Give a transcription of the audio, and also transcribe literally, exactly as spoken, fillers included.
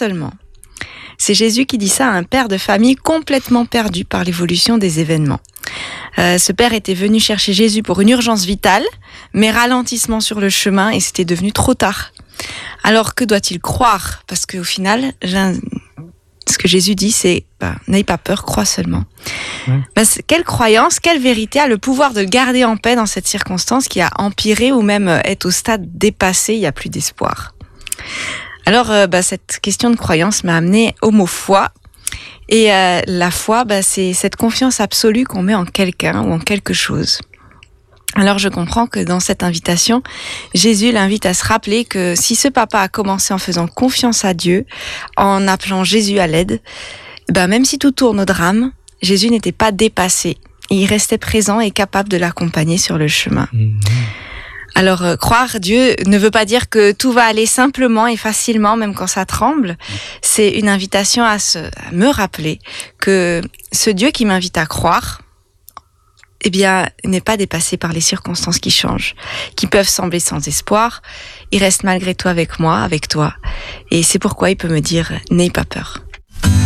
seulement. C'est Jésus qui dit ça à un père de famille complètement perdu par l'évolution des événements. Euh, ce père était venu chercher Jésus pour une urgence vitale, mais ralentissement sur le chemin et c'était devenu trop tard. Alors que doit-il croire ? Parce qu'au final, ce que Jésus dit, c'est bah, « n'aie pas peur, crois seulement mmh. ». Bah, quelle croyance, quelle vérité a le pouvoir de le garder en paix dans cette circonstance qui a empiré ou même est au stade dépassé, il n'y a plus d'espoir. Alors, euh, bah, cette question de croyance m'a amené au mot foi. Et euh, la foi, bah, c'est cette confiance absolue qu'on met en quelqu'un ou en quelque chose. Alors je comprends que dans cette invitation, Jésus l'invite à se rappeler que si ce papa a commencé en faisant confiance à Dieu, en appelant Jésus à l'aide, ben même si tout tourne au drame, Jésus n'était pas dépassé. Il restait présent et capable de l'accompagner sur le chemin. Mmh. Alors, euh, croire Dieu ne veut pas dire que tout va aller simplement et facilement, même quand ça tremble. C'est une invitation à, se, à me rappeler que ce Dieu qui m'invite à croire, eh bien, n'est pas dépassé par les circonstances qui changent, qui peuvent sembler sans espoir. Il reste malgré tout avec moi, avec toi. Et c'est pourquoi il peut me dire « n'aie pas peur ».